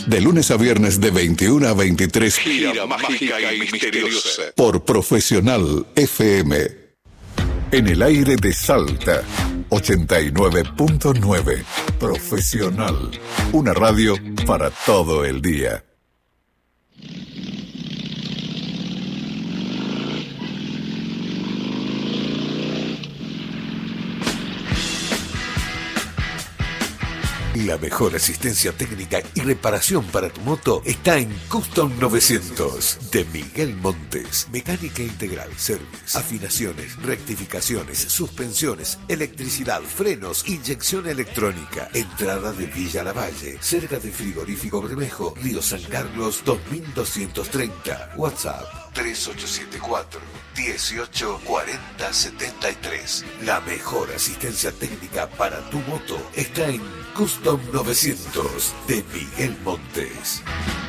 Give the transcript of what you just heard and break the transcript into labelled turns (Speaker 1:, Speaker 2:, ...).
Speaker 1: De lunes a viernes de 21 a 23. Gira mágica y misteriosa. Por Profesional FM. En el aire de Salta. 89.9. Profesional. Una radio para todo el día. La mejor asistencia técnica y reparación para tu moto está en Custom 900 de Miguel Montes. Mecánica integral, service, afinaciones, rectificaciones, suspensiones, electricidad, frenos, inyección electrónica. Entrada de Villa Lavalle, cerca de Frigorífico Bermejo, Río San Carlos 2230. WhatsApp 3874 18 40 73. La mejor asistencia técnica para tu moto está en Custom 900 de Miguel Montes.